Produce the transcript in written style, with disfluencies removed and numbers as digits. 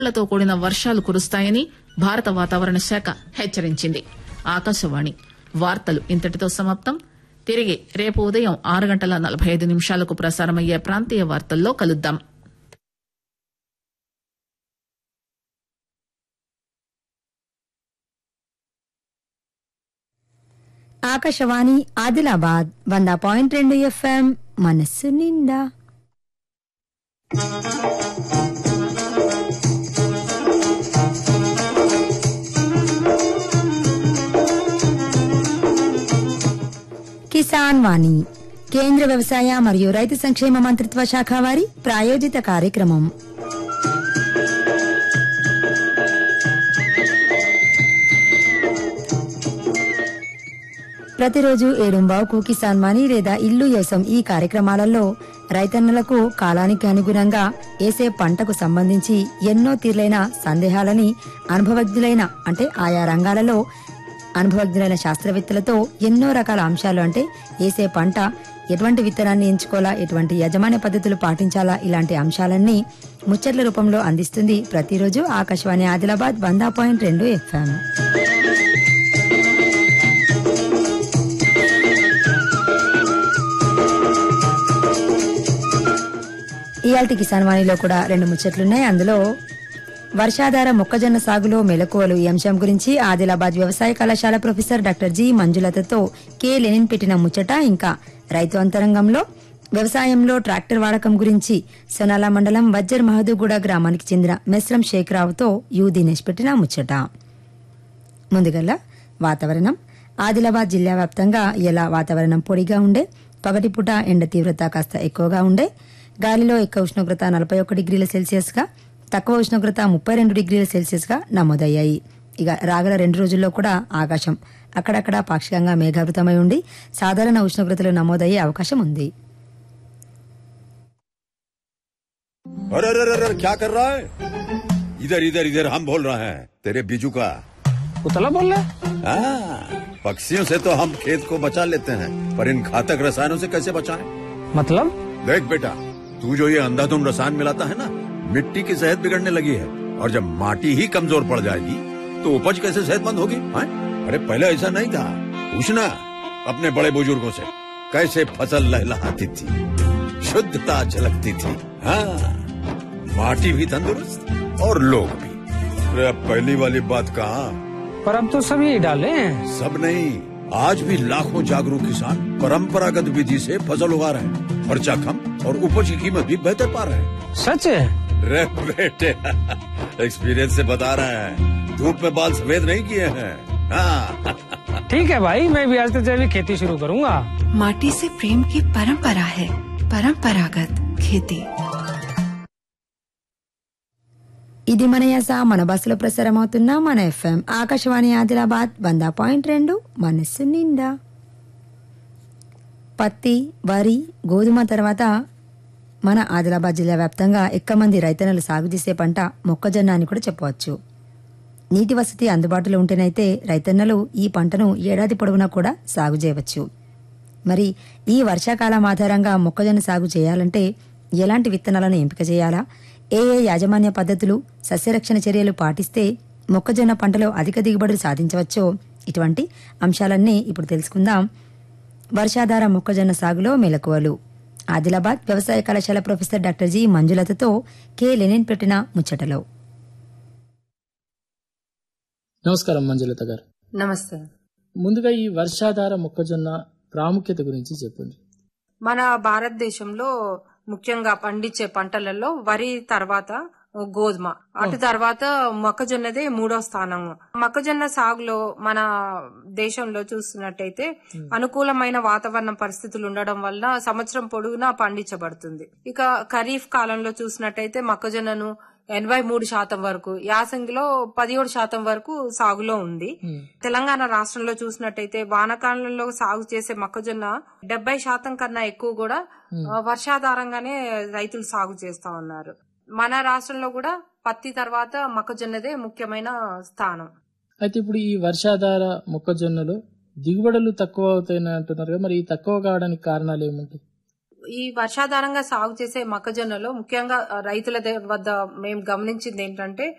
లతో కూడిన వర్షాలు కురుస్తాయని భారత వాతావరణ శాఖ హెచ్చరించింది. ఆకాశవాణి వార్తలు ఇంతటితో సమాప్తం. తిరిగి రేపు ఉదయం 6:45 ప్రసారమయ్యే ప్రాంతీయ వార్తల్లో కలుద్దాం. ఆకాశవాణి ఆదిలాబాద్ 100.2 FM మనస్సు నిండా. కిసాన్ వాణి కేంద్ర వ్యవసాయ మరియు రైతు సంక్షేమ మంత్రిత్వ శాఖ వారి ప్రాయోజిత కార్యక్రమం. ప్రతిరోజు 7:15కు కిసాన్ వాణి లేదా ఇల్లు వ్యవసాయం ఈ కార్యక్రమాలలో రైతన్నలకు కాలానికి అనుగుణంగా వేసే పంటకు సంబంధించి ఎన్నో తీర్లైన సందేహాలని అనుభవజ్ఞులైన అంటే ఆయా రంగాలలో అనుభవజ్ఞులైన శాస్త్రవేత్తలతో ఎన్నో రకాల అంశాలు అంటే వేసే పంట ఎటువంటి విత్తనాన్ని ఎంచుకోవాలా, ఎటువంటి యాజమాన్య పద్ధతులు పాటించాలా, ఇలాంటి అంశాలన్నీ ముచ్చట్ల రూపంలో అందిస్తుంది ప్రతిరోజు ఆకాశవాణి ఆదిలాబాద్ 100.2 FM. ఇయాల్టి కిసాన్ వాణిలో కూడా 2 ముచ్చట్లున్నాయి. అందులో వర్షాధార మొక్కజొన్న సాగులో మెలకువలు ఈ అంశం గురించి ఆదిలాబాద్ వ్యవసాయ కళాశాల professor doctor G మంజులతతో K Lenin పెట్టిన ముచ్చట, ఇంకా రైతు అంతరంగంలో వ్యవసాయంలో ట్రాక్టర్ వాడకం గురించి సొనాల మండలం వజ్జర్ మహదూగూడ గ్రామానికి చెందిన మెస్రం షేక్రావుతో యు దినేష్ పెట్టిన ముచ్చట. ముందుగల్లా వాతావరణం. ఆదిలాబాద్ జిల్లా వ్యాప్తంగా ఇలా వాతావరణం పొడిగా ఉండే, పగటిపూట ఎండ తీవ్రత కాస్త ఎక్కువగా ఉండే, గాలిలో ఎక్కువ ఉష్ణోగ్రత 41 డిగ్రీల సెల్సియస్ గా, తక్కువ ఉష్ణోగ్రత 32 డిగ్రీల సెల్సియస్ గా నమోదయ్యాయి. ఇక రాగల 2 రోజుల్లో కూడా ఆకాశం అక్కడక్కడ పాక్షికంగా మేఘావృతమై ఉండి సాధారణ ఉష్ణోగ్రతలు నమోదయ్యే అవకాశం ఉంది. क्या कर रहा है? इधर इधर इधर हम बोल रहे हैं तेरे बीजू का उतला बोल रहा है? पक्षियों से तो हम खेत को बचा लेते हैं, पर इन घातक रसायनों से कैसे बचाएं? मतलब? देख बेटा, तू जो ये अंधाधुंध रसायन मिलाता है ना, मिट्टी की सेहत बिगड़ने लगी है। और जब माटी ही कमजोर पड़ जाएगी तो उपज कैसे सेहतमंद होगी? अरे पहले ऐसा नहीं था। पूछना अपने बड़े बुजुर्गों से, कैसे फसल लहलहाती थी, शुद्धता झलकती थी। माटी भी तंदुरुस्त और लोग भी। अरे अब पहली वाली बात कहाँ, पर अब तो सभी डाले हैं। सब नहीं, आज भी लाखों जागरूक किसान परंपरागत विधि से फसल उगा रहे हैं। खर्चा कम और उपज की कीमत भी बेहतर पा रहे हैं। सच है? रे बेटे एक्सपीरियंस से बता रहे हैं, धूप में बाल सफेद नहीं किए हैं। ठीक है भाई, मैं भी आज से जैविक खेती शुरू करूंगा। माटी से प्रेम की परंपरा है, परंपरागत खेती. ఇది మన యాస, మన బస్సులో ప్రసారమవుతున్న మన ఎఫ్ఎం ఆకాశవాణి ఆదిలాబాద్ 100.2 మనస్సు నిండా. పత్తి, వరి, గోధుమ తర్వాత మన ఆదిలాబాద్ జిల్లా వ్యాప్తంగా ఎక్కువ మంది రైతన్నలు సాగు చేసే పంట మొక్కజొన్న అని కూడా చెప్పవచ్చు. నీటి వసతి అందుబాటులో ఉంటేనైతే రైతన్నలు ఈ పంటను ఏడాది పొడవునా కూడా సాగు చేయవచ్చు. మరి ఈ వర్షాకాలం ఆధారంగా మొక్కజొన్న సాగు చేయాలంటే ఎలాంటి విత్తనాలను ఎంపిక చేయాలా, ఏ యాజమాన్య పద్ధతులు, సస్యరక్షణ చర్యలు పాటిస్తే మొక్కజొన్న పంటలో అధిక దిగుబడులు సాధించవచ్చో, ఇటువంటి అంశాలన్నీ ఇప్పుడు తెలుసుకుందాం. వర్షాధార మొక్కజొన్న సాగులో మెలకువలు. ఆదిలాబాద్ వ్యవసాయ కళాశాల professor doctor G మంజులతతో K Lenin పెట్టిన ముచ్చటలో. నమస్కారం మంజులత గారు. నమస్తే. ముందుగా ఈ వర్షాధార మొక్కజొన్న ప్రాముఖ్యత గురించి చెప్పండి. మన భారతదేశంలో ముఖ్యంగా పండించే పంటలలో వరి తర్వాత గోధుమ, అటు తర్వాత మొక్కజొన్నదే 3వ స్థానం. మొక్కజొన్న సాగులో మన దేశంలో చూస్తున్నట్టయితే అనుకూలమైన వాతావరణ పరిస్థితులు ఉండడం వల్ల సంవత్సరం పొడవునా పండించబడుతుంది. ఇక ఖరీఫ్ కాలంలో చూసినట్టయితే మొక్కజొన్నను 83% వరకు, యాసంగిలో 17% వరకు సాగులో ఉంది. తెలంగాణ రాష్ట్రంలో చూసినట్టయితే వానాకాలంలో సాగు చేసే మొక్కజొన్న 70% కన్నా ఎక్కువ కూడా వర్షాధారంగానే రైతులు సాగు చేస్తా ఉన్నారు. మన రాష్ట్రంలో కూడా పత్తి తర్వాత మొక్కజొన్నదే ముఖ్యమైన స్థానం. అయితే ఇప్పుడు ఈ వర్షాధార మొక్కజొన్నలో దిగుబడులు తక్కువ అవుతాయని అంటున్నారు కదా, మరి ఈ తక్కువ కావడానికి కారణాలు ఏముంటాయి? ఈ వర్షాధారంగా సాగు చేసే మొక్కజొన్నలో ముఖ్యంగా రైతుల వద్ద మేము గమనించింది ఏంటంటే